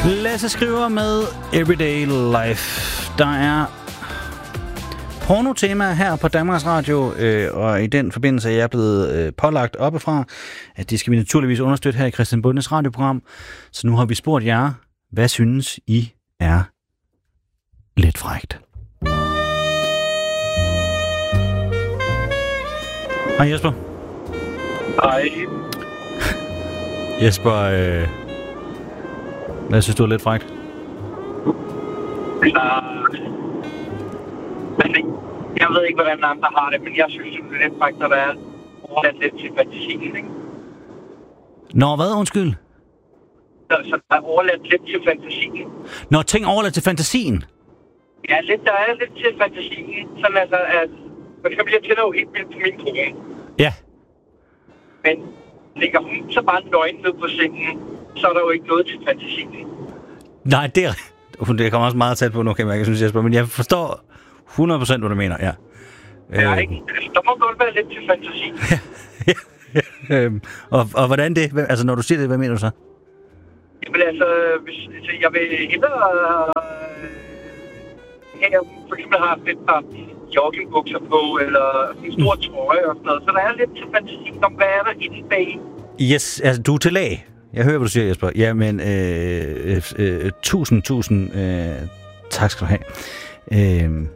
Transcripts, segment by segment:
Lasse Skriver med Everyday Life. Der er pornotema her på Danmarks Radio, og i den forbindelse er jeg blevet pålagt oppefra, at det skal vi naturligvis understøtte her i Christian Bundes radioprogram. Så nu har vi spurgt jer, hvad synes I er lidt frækt? Hej Jesper. Hej. Jesper, hvad synes du er lidt frækt? Jeg ved ikke, hvordan andre har det, men jeg synes, det er lidt frækt, at der er overladt lidt til fantasien, ikke? Nå, hvad? Undskyld? Så der er overladt lidt til fantasien. Nå, ting overladt til fantasien? Ja, der er lidt til fantasien. Sådan altså, at for eksempel, jeg tænder jo helt vildt på min kone. Ja. Men ligger hun så bare nøgen ned på sengen, så er der jo ikke noget til fantasien. Nej, det kommer også meget tæt på nu, kan jeg synes, Jesper, men jeg forstår 100% hvad du mener, ja. Ja, ikke? Altså, der må godt være lidt til fantasien. Og hvordan det? Altså, når du siger det, hvad mener du så? Jamen altså, jeg vil hellere have, for eksempel har haft et par joggingbukser på, eller en stor trøje og sådan noget. Så der er lidt til fantasien om, hvad er der inde bag? Yes, altså du er til lag. Jeg hører, hvad du siger, Jesper. Jamen, tusind tak skal du have.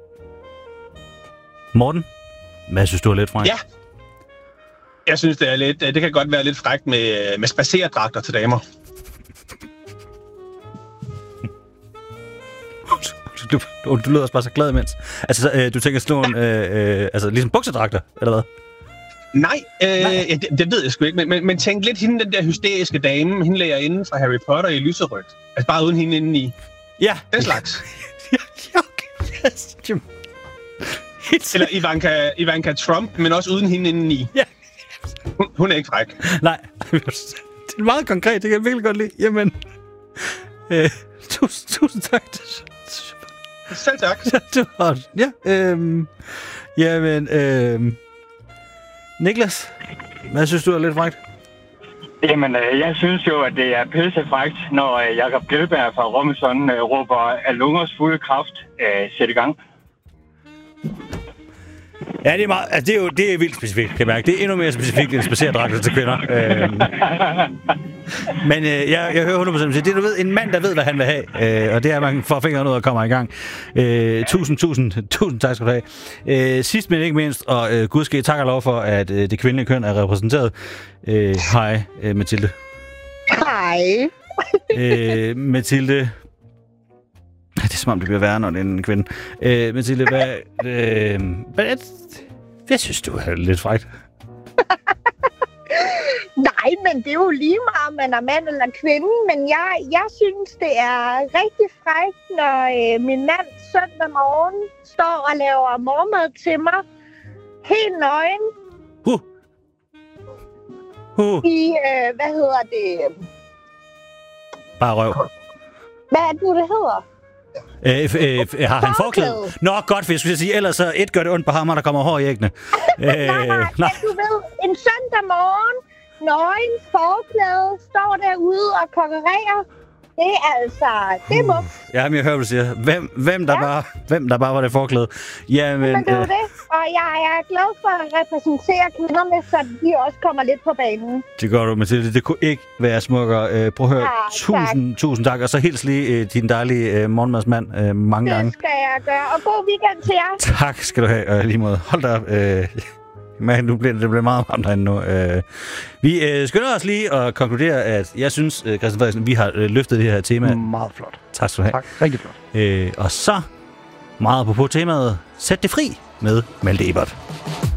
Morten, hvad synes du er lidt frækt? Ja. Jeg synes, det kan godt være lidt frækt med spacerdragter til damer. Du lyder også bare så glad imens. Altså, du tænker sådan nogle, altså ligesom buksedragter, eller hvad? Nej, det ved jeg sgu ikke, men tænk lidt hende, den der hysteriske dame, hende lærer inden fra Harry Potter i lyserødt. Altså bare uden hende indeni. Ja. Den slags. Ja, okay. Yes. Eller Ivanka Trump, men også uden hende indeni. Ja. Hun er ikke fræk. Nej, det er meget konkret, det kan jeg virkelig godt lide. Jamen, tusind tak. Selv tak. Jamen, Niklas, hvad synes du er lidt frækt? Jamen, jeg synes jo, at det er pissefrækt, når Jakob Gjelberg fra Robinson råber af lungers fulde kraft, sæt i gang. Ja, det er meget, altså det er vildt specifikt, kan jeg mærke. Det er endnu mere specifikt end spacerdragter til kvinder. Men jeg hører 100% det du ved, en mand, der ved, hvad han vil have, og det er, at man får fingrene ud og kommer i gang. Tusind tak skal du have. Sidst men ikke mindst, og Gud ske tak og lov for, at det kvindelige køn er repræsenteret. Hej, Mathilde. Hej. Mathilde. Det er som om, det bliver værre, når det er en kvinde. Mathilde, hvad synes du er lidt frækt? Nej, men det er jo lige meget, om man er mand eller kvinde. Men jeg synes, det er rigtig frækt, når min mand søndag morgen står og laver morgenmad til mig. Helt nøgen. I, hvad hedder det? Bare røv. Hvad er det hedder? Har han forklæde? Nå, godt, for jeg skulle sige, ellers så gør det ondt på ham, og der kommer hår i æggene. nej, du ved, en søndag morgen, nøgen, forklæde, står derude og konkurrerer. Det er altså, det må. Ja, men jeg hører, hvad du siger. Hvem der bare var det forklæde? Jamen, men det er det, og jeg er glad for at repræsentere kvinderne, så de også kommer lidt på banen. Det gør du, Mathilde. Det kunne ikke være smukkere. Prøv at høre. Tusind tak. Og så hils lige din dejlige morgenmadsmand mange gange. Det skal jeg gøre, og god weekend til jer. Tak skal du have, lige måde. Hold da op. Men det bliver meget varmt herinde nu. Vi skynder os lige at konkludere, at jeg synes, Christian Frederiksen, vi har løftet det her tema. Meget flot. Tak skal du have. Tak, rigtig flot. Og så, meget på temaet, sæt det fri med Malte Ebert.